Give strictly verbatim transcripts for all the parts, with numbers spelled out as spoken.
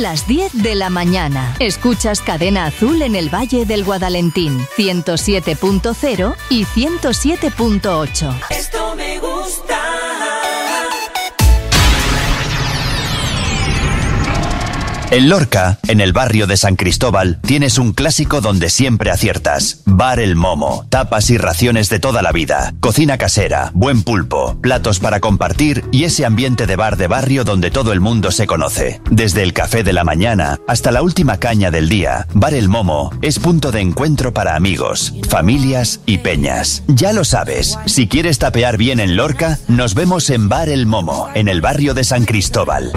las diez de la mañana. Escuchas Cadena Azul en el Valle del Guadalentín, ciento siete punto cero y ciento siete punto ocho. Esto me gusta. En Lorca, en el barrio de San Cristóbal, tienes un clásico donde siempre aciertas. Bar El Momo, tapas y raciones de toda la vida, cocina casera, buen pulpo, platos para compartir y ese ambiente de bar de barrio donde todo el mundo se conoce. Desde el café de la mañana hasta la última caña del día, Bar El Momo es punto de encuentro para amigos, familias y peñas. Ya lo sabes, si quieres tapear bien en Lorca, nos vemos en Bar El Momo, en el barrio de San Cristóbal.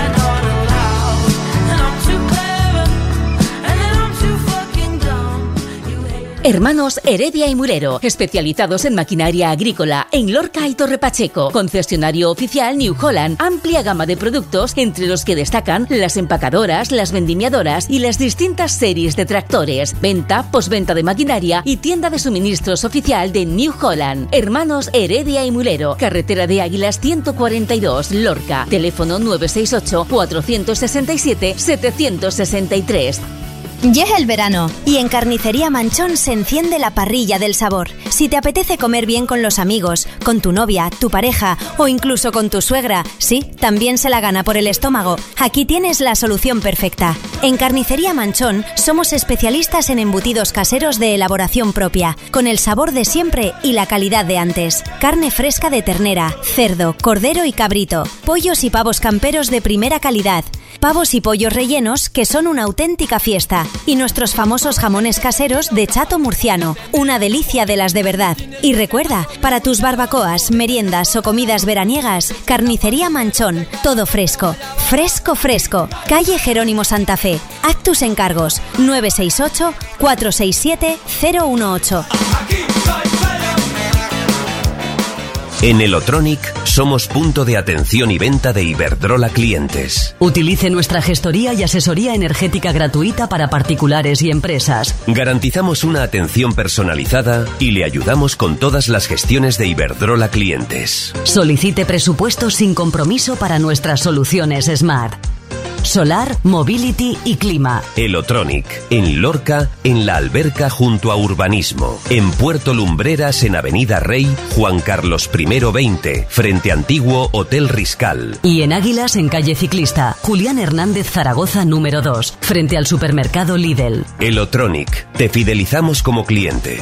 Hermanos Heredia y Murero, especializados en maquinaria agrícola en Lorca y Torre Pacheco. Concesionario oficial New Holland, amplia gama de productos entre los que destacan las empacadoras, las vendimiadoras y las distintas series de tractores. Venta, posventa de maquinaria y tienda de suministros oficial de New Holland. Hermanos Heredia y Murero, carretera de Águilas ciento cuarenta y dos, Lorca. Teléfono nueve seis ocho, cuatro seis siete, siete seis tres. Llega el verano y en Carnicería Manchón se enciende la parrilla del sabor. Si te apetece comer bien con los amigos, con tu novia, tu pareja o incluso con tu suegra, sí, también se la gana por el estómago, aquí tienes la solución perfecta. En Carnicería Manchón somos especialistas en embutidos caseros de elaboración propia, con el sabor de siempre y la calidad de antes. Carne fresca de ternera, cerdo, cordero y cabrito, pollos y pavos camperos de primera calidad, pavos y pollos rellenos que son una auténtica fiesta. Y nuestros famosos jamones caseros de chato murciano, una delicia de las de verdad. Y recuerda, para tus barbacoas, meriendas o comidas veraniegas, Carnicería Manchón, todo fresco, fresco, fresco. Calle Jerónimo Santa Fe. Haz tus encargos nueve seis ocho, cuatro seis siete, cero uno ocho. En Elotronic somos punto de atención y venta de Iberdrola clientes. Utilice nuestra gestoría y asesoría energética gratuita para particulares y empresas. Garantizamos una atención personalizada y le ayudamos con todas las gestiones de Iberdrola clientes. Solicite presupuestos sin compromiso para nuestras soluciones Smart. Solar, Mobility y Clima. Elotronic, en Lorca, en La Alberca junto a Urbanismo. En Puerto Lumbreras, en Avenida Rey, Juan Carlos primero veinte, frente Antiguo Hotel Riscal. Y en Águilas, en Calle Ciclista, Julián Hernández Zaragoza número dos, frente al supermercado Lidl. Elotronic, te fidelizamos como cliente.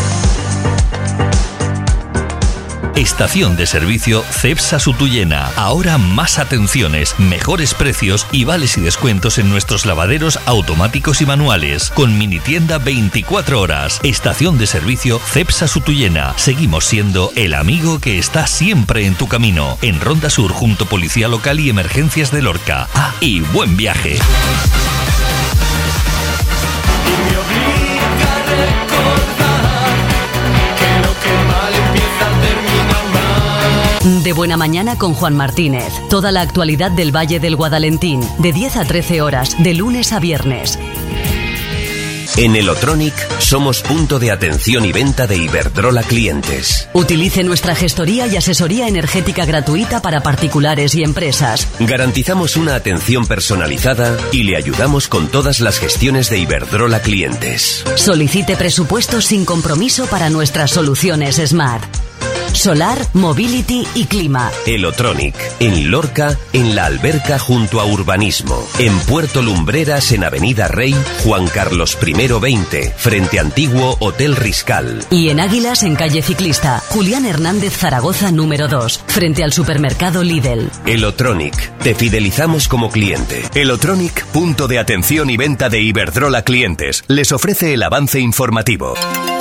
Estación de servicio Cepsa Sutuyena. Ahora más atenciones, mejores precios y vales y descuentos en nuestros lavaderos automáticos y manuales. Con mini tienda veinticuatro horas. Estación de servicio Cepsa Sutuyena. Seguimos siendo el amigo que está siempre en tu camino. En Ronda Sur junto Policía Local y Emergencias de Lorca. Ah, y buen viaje. De Buena Mañana con Juan Martínez. Toda la actualidad del Valle del Guadalentín, de diez a trece horas, de lunes a viernes. En Elotronic somos punto de atención y venta de Iberdrola clientes. Utilice nuestra gestoría y asesoría energética gratuita para particulares y empresas. Garantizamos una atención personalizada y le ayudamos con todas las gestiones de Iberdrola clientes. Solicite presupuestos sin compromiso para nuestras soluciones Smart. Solar, Mobility y Clima. Elotronic, en Lorca, en La Alberca junto a Urbanismo. En Puerto Lumbreras, en Avenida Rey, Juan Carlos primero veinte, frente Antiguo Hotel Riscal. Y en Águilas, en Calle Ciclista, Julián Hernández Zaragoza número dos, frente al supermercado Lidl. Elotronic, te fidelizamos como cliente. Elotronic, punto de atención y venta de Iberdrola clientes, les ofrece el avance informativo.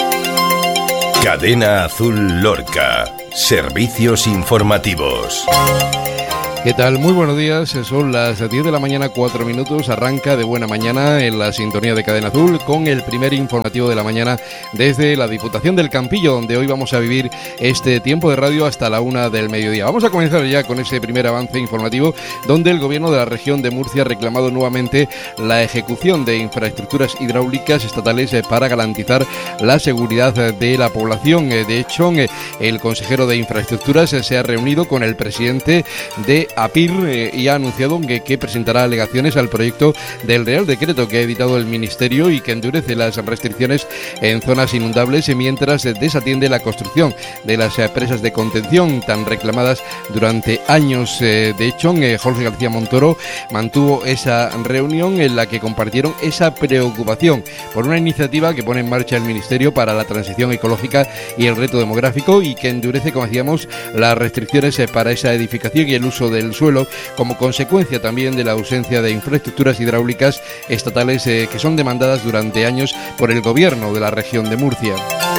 Cadena Azul Lorca. Servicios informativos. ¿Qué tal? Muy buenos días, son las diez de la mañana, cuatro minutos, arranca de Buena Mañana en la sintonía de Cadena Azul con el primer informativo de la mañana desde la Diputación del Campillo, donde hoy vamos a vivir este tiempo de radio hasta la una del mediodía. Vamos a comenzar ya con ese primer avance informativo, donde el Gobierno de la región de Murcia ha reclamado nuevamente la ejecución de infraestructuras hidráulicas estatales para garantizar la seguridad de la población. De hecho, el consejero de Infraestructuras se ha reunido con el presidente de APIR eh, y ha anunciado que, que presentará alegaciones al proyecto del Real Decreto que ha editado el Ministerio y que endurece las restricciones en zonas inundables mientras desatiende la construcción de las presas de contención tan reclamadas durante años. De hecho, Jorge García Montoro mantuvo esa reunión en la que compartieron esa preocupación por una iniciativa que pone en marcha el Ministerio para la transición ecológica y el reto demográfico y que endurece, como decíamos, las restricciones para esa edificación y el uso del suelo como consecuencia también de la ausencia de infraestructuras hidráulicas estatales eh, que son demandadas durante años por el gobierno de la región de Murcia.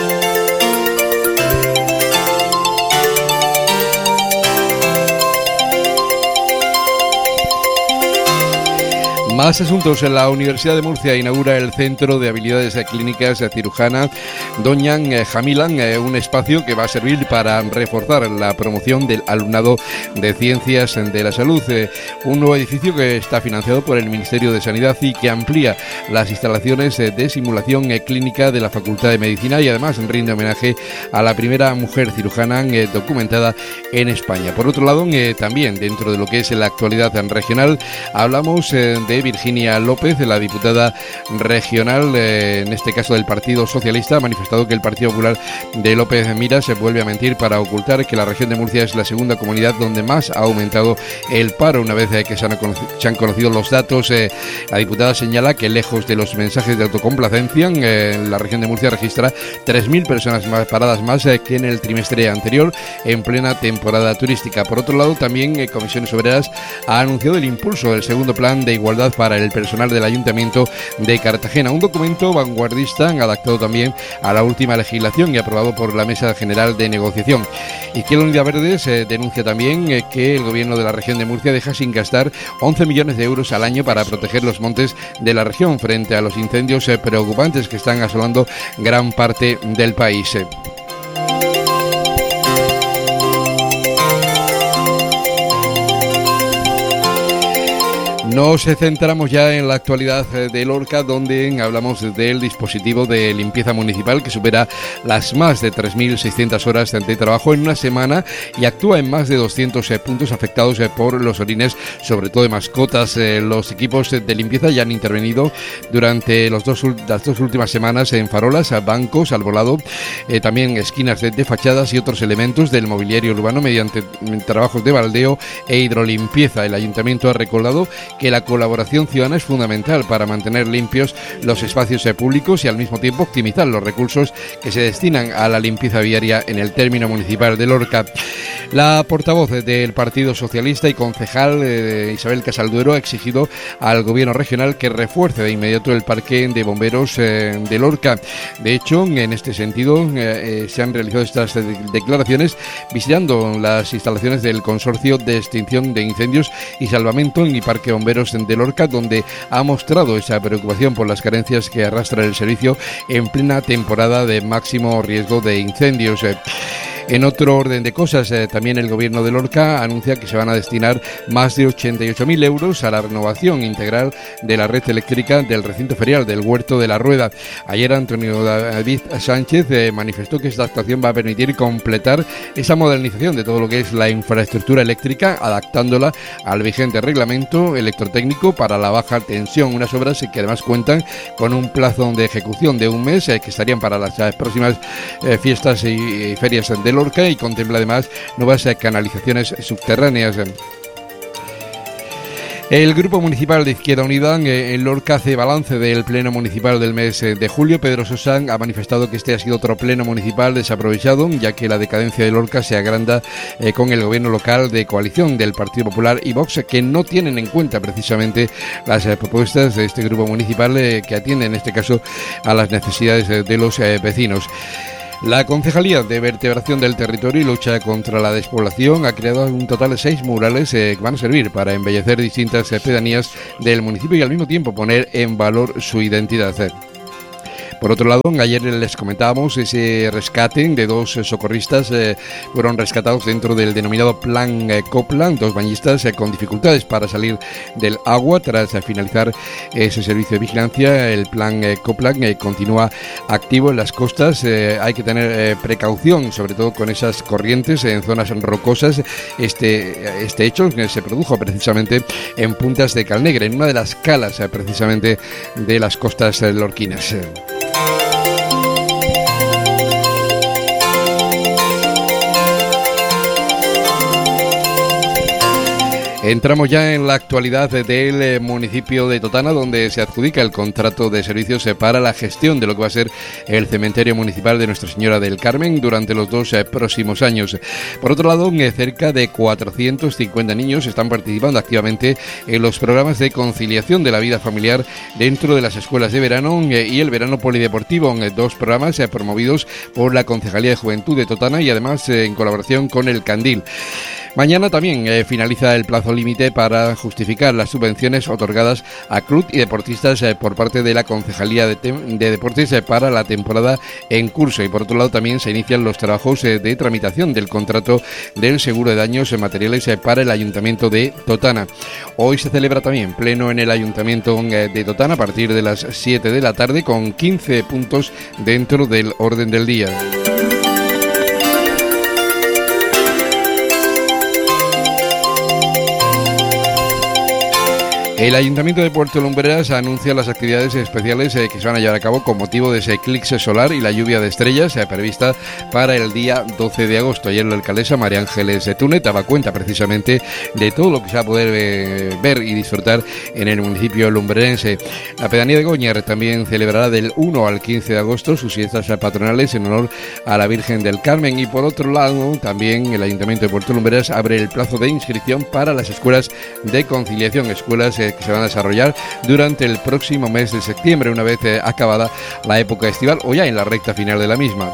Más asuntos. La Universidad de Murcia inaugura el Centro de Habilidades Clínicas Cirujana Doña Jamilan, un espacio que va a servir para reforzar la promoción del alumnado de Ciencias de la Salud. Un nuevo edificio que está financiado por el Ministerio de Sanidad y que amplía las instalaciones de simulación clínica de la Facultad de Medicina y además rinde homenaje a la primera mujer cirujana documentada en España. Por otro lado, también dentro de lo que es la actualidad regional, hablamos de Virginia López, la diputada regional, eh, en este caso del Partido Socialista, ha manifestado que el Partido Popular de López Mira se vuelve a mentir para ocultar que la región de Murcia es la segunda comunidad donde más ha aumentado el paro. Una vez eh, que se han, se han conocido los datos, eh, la diputada señala que lejos de los mensajes de autocomplacencia, eh, la región de Murcia registra tres mil personas más paradas más eh, que en el trimestre anterior en plena temporada turística. Por otro lado, también eh, Comisiones Obreras ha anunciado el impulso del segundo plan de igualdad para el personal del Ayuntamiento de Cartagena, un documento vanguardista adaptado también a la última legislación y aprobado por la Mesa General de Negociación. Izquierda Unida Verdes eh, denuncia también eh, que el gobierno de la región de Murcia deja sin gastar once millones de euros al año para proteger los montes de la región frente a los incendios eh, preocupantes que están asolando gran parte del país. Eh. Nos centramos ya en la actualidad de Lorca, donde hablamos del dispositivo de limpieza municipal que supera las más de tres mil seiscientas horas de trabajo en una semana y actúa en más de doscientos puntos afectados por los orines, sobre todo de mascotas. Los equipos de limpieza ya han intervenido durante los dos, las dos últimas semanas en farolas, bancos, albolado, eh, también esquinas de, de fachadas y otros elementos del mobiliario urbano mediante trabajos de baldeo e hidrolimpieza. El ayuntamiento ha recordado que que la colaboración ciudadana es fundamental para mantener limpios los espacios públicos y al mismo tiempo optimizar los recursos que se destinan a la limpieza viaria en el término municipal de Lorca. La portavoz del Partido Socialista y concejal eh, Isabel Casalduero ha exigido al gobierno regional que refuerce de inmediato el parque de bomberos eh, de Lorca. De hecho, en este sentido eh, eh, se han realizado estas de- declaraciones visitando las instalaciones del Consorcio de Extinción de Incendios y Salvamento en el Parque Bomberos de Lorca, donde ha mostrado esa preocupación por las carencias que arrastra el servicio en plena temporada de máximo riesgo de incendios. Eh, En otro orden de cosas, eh, también el gobierno de Lorca anuncia que se van a destinar más de ochenta y ocho mil euros a la renovación integral de la red eléctrica del recinto ferial del Huerto de la Rueda. Ayer Antonio David Sánchez eh, manifestó que esta actuación va a permitir completar esa modernización de todo lo que es la infraestructura eléctrica, adaptándola al vigente reglamento electrotécnico para la baja tensión. Unas obras que además cuentan con un plazo de ejecución de un mes eh, que estarían para las eh, próximas eh, fiestas y, y ferias de Lorca y contempla además nuevas eh, canalizaciones subterráneas. El Grupo Municipal de Izquierda Unida eh, en Lorca hace balance del pleno municipal del mes eh, de julio. Pedro Sosa ha manifestado que este ha sido otro pleno municipal desaprovechado, ya que la decadencia de Lorca se agranda eh, con el gobierno local de coalición del Partido Popular y Vox, que no tienen en cuenta precisamente las eh, propuestas de este grupo municipal eh, que atiende en este caso a las necesidades eh, de los eh, vecinos. La Concejalía de Vertebración del Territorio y Lucha contra la Despoblación ha creado un total de seis murales eh, que van a servir para embellecer distintas eh, pedanías del municipio y al mismo tiempo poner en valor su identidad. Por otro lado, ayer les comentábamos ese rescate de dos socorristas, eh, fueron rescatados dentro del denominado Plan eh, Copland, dos bañistas eh, con dificultades para salir del agua tras eh, finalizar ese servicio de vigilancia. El Plan eh, Copland eh, continúa activo en las costas, eh, hay que tener eh, precaución, sobre todo con esas corrientes en zonas rocosas. Este, este hecho eh, se produjo precisamente en Puntas de Calnegre, en una de las calas eh, precisamente de las costas eh, lorquinas. Entramos ya en la actualidad del municipio de Totana, donde se adjudica el contrato de servicios para la gestión de lo que va a ser el cementerio municipal de Nuestra Señora del Carmen durante los dos próximos años. Por otro lado, cerca de cuatrocientos cincuenta niños están participando activamente en los programas de conciliación de la vida familiar dentro de las escuelas de verano y el verano polideportivo, dos programas promovidos por la Concejalía de Juventud de Totana y además en colaboración con el Candil. Mañana también eh, finaliza el plazo límite para justificar las subvenciones otorgadas a club y deportistas eh, por parte de la Concejalía de, de Deportes eh, para la temporada en curso. Y por otro lado también se inician los trabajos eh, de tramitación del contrato del seguro de daños eh, materiales eh, para el Ayuntamiento de Totana. Hoy se celebra también pleno en el Ayuntamiento eh, de Totana a partir de las siete de la tarde con quince puntos dentro del orden del día. El Ayuntamiento de Puerto Lumbreras anuncia las actividades especiales eh, que se van a llevar a cabo con motivo de ese eclipse solar y la lluvia de estrellas eh, prevista para el día doce de agosto. Ayer la alcaldesa María Ángeles de Túnez daba cuenta precisamente de todo lo que se va a poder eh, ver y disfrutar en el municipio lumbrerense. La pedanía de Goñar también celebrará del uno al quince de agosto sus fiestas patronales en honor a la Virgen del Carmen. Y por otro lado, también el Ayuntamiento de Puerto Lumbreras abre el plazo de inscripción para las escuelas de conciliación, escuelas eh, que se van a desarrollar durante el próximo mes de septiembre, una vez eh, acabada la época estival o ya en la recta final de la misma.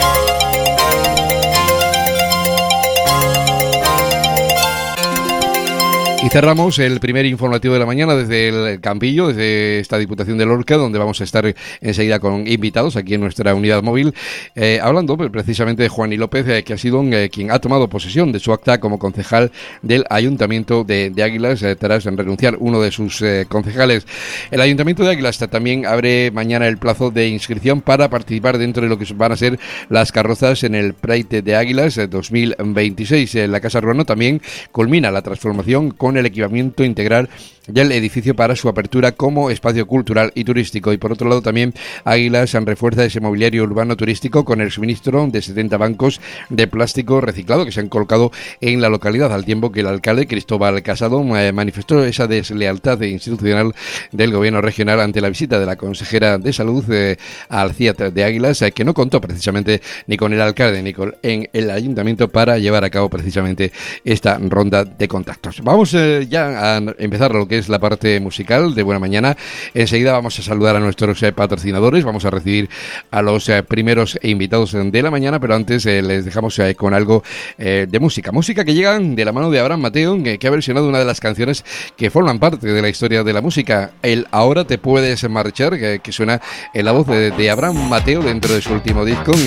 Y cerramos el primer informativo de la mañana desde el Campillo, desde esta Diputación de Lorca, donde vamos a estar enseguida con invitados aquí en nuestra unidad móvil, eh, hablando precisamente de Juan y López, eh, que ha sido eh, quien ha tomado posesión de su acta como concejal del Ayuntamiento de, de Águilas, eh, tras renunciar uno de sus eh, concejales. El Ayuntamiento de Águilas también abre mañana el plazo de inscripción para participar dentro de lo que van a ser las carrozas en el Pride de Águilas eh, dos mil veintiséis. Eh, la Casa Ruano también culmina la transformación con el equipamiento integral del edificio para su apertura como espacio cultural y turístico. Y por otro lado también Águilas refuerza ese mobiliario urbano turístico con el suministro de setenta bancos de plástico reciclado que se han colocado en la localidad, al tiempo que el alcalde Cristóbal Casado eh, manifestó esa deslealtad institucional del gobierno regional ante la visita de la consejera de salud eh, al C I A T de Águilas, eh, que no contó precisamente ni con el alcalde ni con en el ayuntamiento para llevar a cabo precisamente esta ronda de contactos. Vamos eh, ya a empezar lo que es la parte musical de Buena Mañana. Enseguida vamos a saludar a nuestros eh, patrocinadores, vamos a recibir a los eh, primeros invitados de la mañana, pero antes eh, les dejamos eh, con algo eh, de música. Música que llega de la mano de Abraham Mateo, que, que ha versionado una de las canciones que forman parte de la historia de la música, el Ahora te puedes marchar, que, que suena en la voz de, de Abraham Mateo dentro de su último disco.